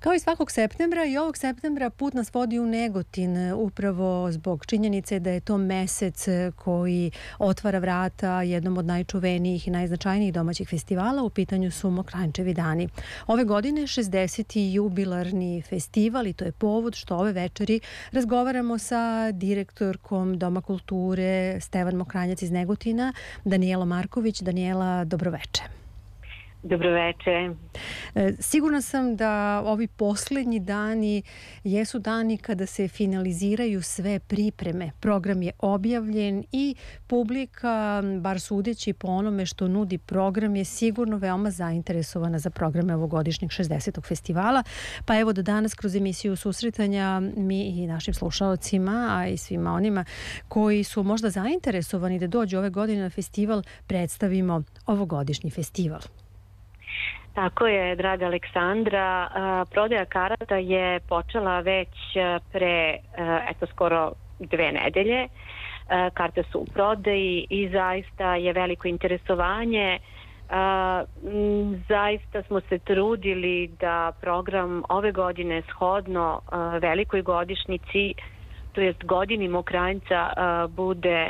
Kao i svakog septembra i ovog septembra put nas vodi u Negotin upravo zbog činjenice da je to mesec koji otvara vrata jednom od najčuvenijih i najznačajnijih domaćih festivala. U pitanju su Mokranjčevi dani. Ove godine 60. jubilarni festival i to je povod što ove večeri razgovaramo sa direktorkom Doma kulture Stevan Mokranjac iz Negotina, Danijela Marković. Danijela, dobroveče. Dobroveče. Sigurna sam da ovi poslednji dani jesu dani kada se finaliziraju sve pripreme. Program je objavljen i publika, bar sudeći po onome što nudi program, je sigurno veoma zainteresovana za programe ovogodišnjeg 60. festivala. Pa evo da danas kroz emisiju susretanja mi i našim slušaocima, a i svima onima koji su možda zainteresovani da dođu ove godine na festival, predstavimo ovogodišnji festival. Tako je, draga Aleksandra. Prodaja karata je počela već pre, skoro 2 nedelje. Karte su u prodaji i zaista je veliko interesovanje. Zaista smo se trudili da program ove godine shodno velikoj godišnjici, to jest godini Mokranjca, bude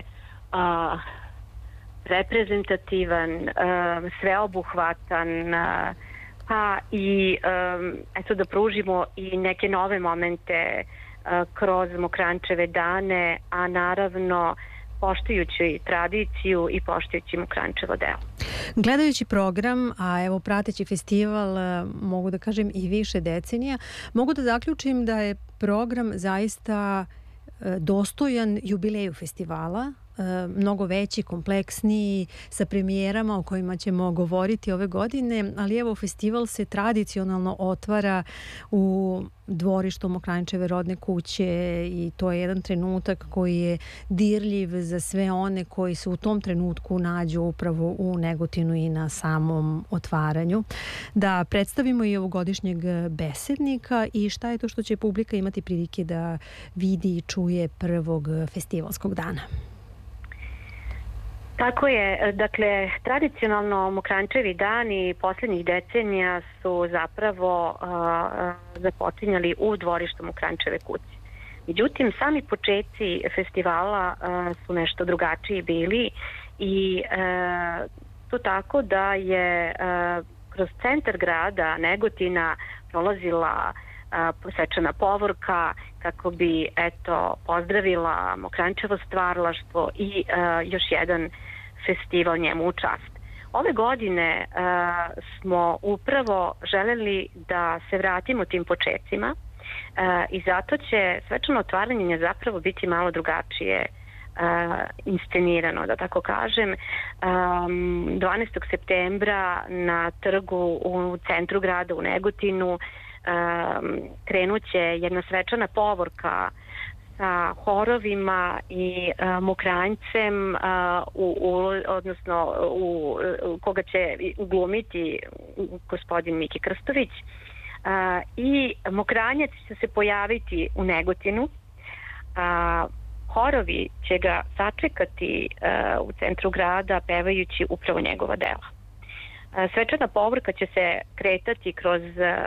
reprezentativan, sveobuhvatan, pa i da pružimo i neke nove momente kroz Mokranjčeve dane, a naravno poštujući tradiciju i poštujući Mokranjčevo delo. Gledajući program, a evo prateći festival, mogu da kažem i više decenija, mogu da zaključim da je program zaista dostojan jubileju festivala, mnogo veći, kompleksniji, sa premijerama o kojima ćemo govoriti ove godine, ali evo festival se tradicionalno otvara u dvorištu Mokranjčeve rodne kuće i to je jedan trenutak koji je dirljiv za sve one koji se u tom trenutku nađu upravo u Negotinu i na samom otvaranju. Da predstavimo i ovogodišnjeg besednika i šta je to što će publika imati prilike da vidi i čuje prvog festivalskog dana. Tako je, dakle, tradicionalno Mokranjčevi dani poslednjih decenija su zapravo započinjali u dvorištu Mokranjčeve kuće. Međutim, sami početci festivala su nešto drugačiji bili i to tako da je kroz centar grada Negotina prolazila svečana povorka kako bi pozdravila Mokranjčevo stvaralaštvo i još jedan festival njemu u čast. Ove godine smo upravo želeli da se vratimo tim početcima i zato će svečano otvaranje zapravo biti malo drugačije inscenirano, da tako kažem. 12. septembra na trgu u centru grada u Negotinu krenuće jedna svečana povorka sa horovima i Mokranjcem, odnosno koga će glumiti gospodin Miki Krstović, i Mokranjac će se pojaviti u Negotinu. Horovi će ga sačekati u centru grada pevajući upravo njegova dela. Svečana povorka će se kretati kroz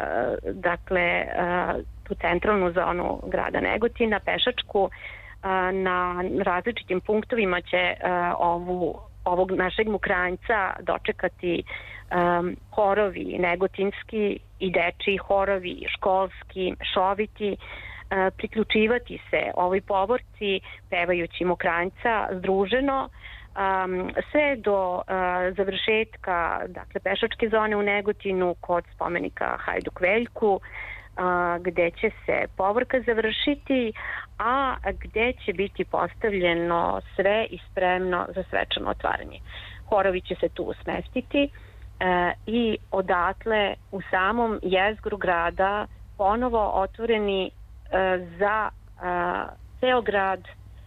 tu centralnu zonu grada Negotina, pešačku. Na različitim punktovima će ovog našeg Mokranjca dočekati horovi negotinski i dečiji horovi, školski, šoviti, priključivati se ovoj povorci pevajući Mokranjca združeno, sve do završetka pešačke zone u Negotinu kod spomenika Hajduk Veljku, gde će se povorka završiti, a gde će biti postavljeno sve i spremno za svečano otvaranje. Horovi će se tu smestiti i odatle u samom jezgru grada ponovo otvoreni za ceo grad.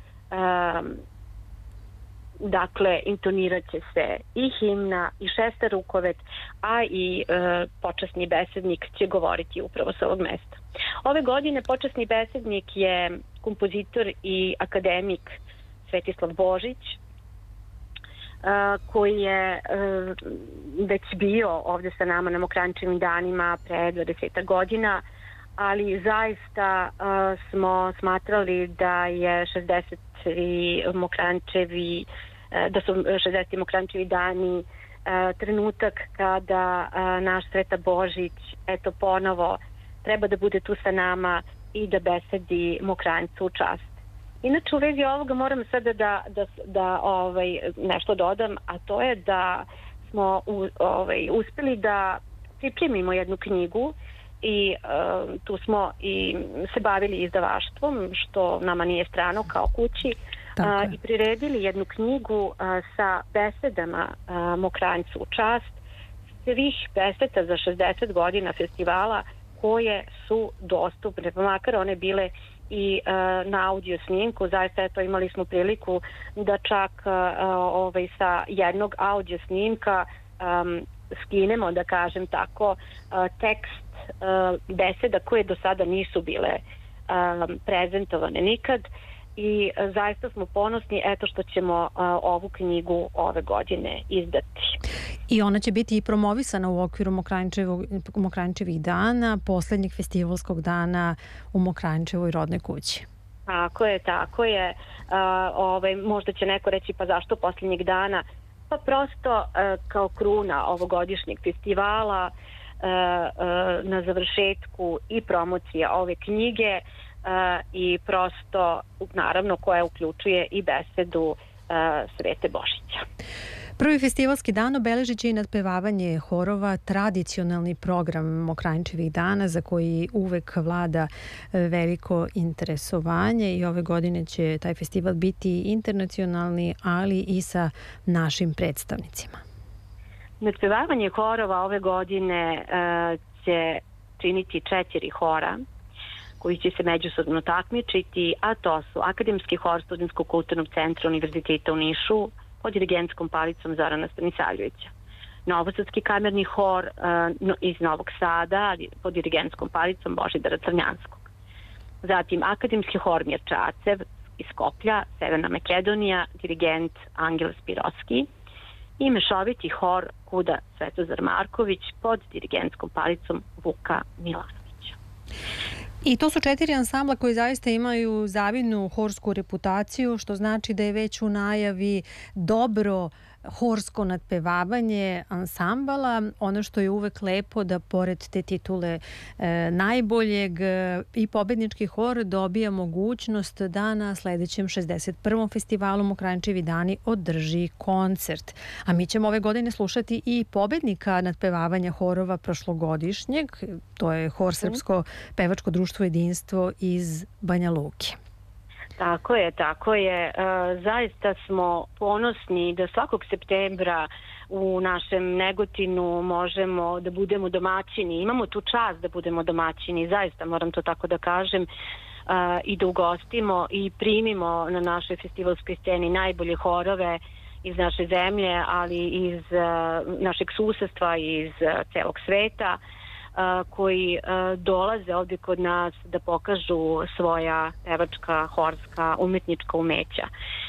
Dakle, intonirat će se i himna i Šestarukovet, a i počasni besednik će govoriti upravo sa ovog mesta. Ove godine počasni besednik je kompozitor i akademik Svetislav Božić, koji je već bio ovde sa nama na Mokranjčevim danima pre 20 godina, ali zaista smo smatrali da je 60. Mokrančevi da su 60. Mokrančevi dani trenutak kada naš Sveta Božić eto ponovo treba da bude tu sa nama i da besedi Mokranjcu u čast. Inače u vezi ovoga moram sada da nešto dodam, a to je da smo uspeli da pripremimo jednu knjigu i tu smo i se bavili izdavaštvom, što nama nije strano kao kući, i priredili jednu knjigu sa besedama Mokranjcu u čast, svih beseda za 60 godina festivala koje su dostupne, pa makar one bile i na audio snimku. Zaista eto imali smo priliku da čak sa jednog audio snimka skinemo, da kažem tako, tekst beseda koje do sada nisu bile prezentovane nikad i zaista smo ponosni eto što ćemo ovu knjigu ove godine izdati. I ona će biti i promovisana u okviru Mokranjčevih dana, poslednjeg festivalskog dana u Mokranjčevoj rodnoj kući. Tako je. Možda će neko reći pa zašto poslednjeg dana? Pa prosto kao kruna ovogodišnjeg festivala, na završetku i promocija ove knjige i prosto naravno koja uključuje i besedu Svete Božića. Prvi festivalski dan obeležit će i nadpevavanje horova, tradicionalni program Mokranjčevih dana za koji uvek vlada veliko interesovanje i ove godine će taj festival biti internacionalni, ali i sa našim predstavnicima. Nadpevavanje horova ove godine će činiti 4 hora koji će se međusobno takmičiti, a to su Akademski hor Studentskog kulturnog centra Univerziteta u Nišu pod dirigentskom palicom Zorana Stanisavljevića, Novosadski kamerni hor iz Novog Sada pod dirigentskom palicom Božidara Crnjanskog. Zatim Akademski hor Mirčacev iz Skoplja, Severna Makedonija, dirigent Angel Spirovski i mešoviti hor Kuda Svetozar Marković pod dirigentskom palicom Vuka Milanovića. I to su 4 ansambla koji zaista imaju zavidnu horsku reputaciju, što znači da je već u najavi dobro horsko nadpevavanje ansambala. Ono što je uvek lepo da pored te titule najboljeg i pobednički hor dobija mogućnost da na sledećem 61. festivalu Mokranjčevi dani održi koncert. A mi ćemo ove godine slušati i pobednika nadpevavanja horova prošlogodišnjeg. To je hor Srpsko pevačko društvo Jedinstvo iz Banja Luke. Tako je. Zaista smo ponosni da svakog septembra u našem Negotinu možemo da budemo domaćini. Imamo tu čast da budemo domaćini, zaista moram to tako da kažem, i da ugostimo i primimo na našoj festivalskoj sceni najbolje horove iz naše zemlje, ali iz našeg susedstva i iz celog sveta, koji dolaze ovdje kod nas da pokažu svoja pevačka, horska, umetnička umeća.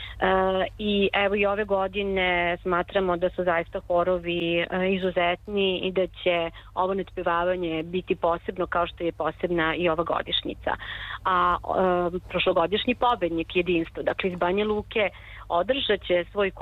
I evo i ove godine smatramo da su zaista horovi izuzetni i da će ovo nadpevavanje biti posebno kao što je posebna i ova godišnjica. A prošlogodišnji pobednik Jedinstvo, dakle iz Banja Luke, održat će svoj